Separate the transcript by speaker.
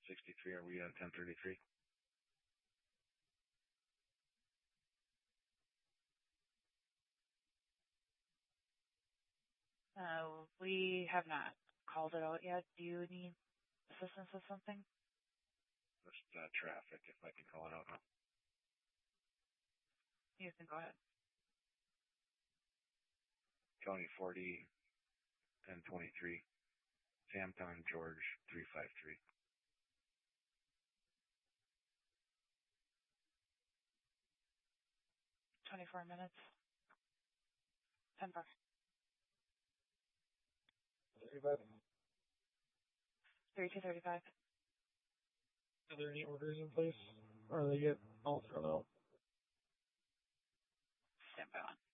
Speaker 1: 63, are we at 1033?
Speaker 2: We have not called it out yet. Do you need assistance with something?
Speaker 1: Just traffic, if I can call it out now.
Speaker 2: You can go ahead.
Speaker 1: County 40, 1023. Samtown, George, 353.
Speaker 2: $24 minutes. 10 bucks.
Speaker 3: 35.
Speaker 2: 3235.
Speaker 3: Are there any orders in place? Or they get all thrown out?
Speaker 2: Stand by on.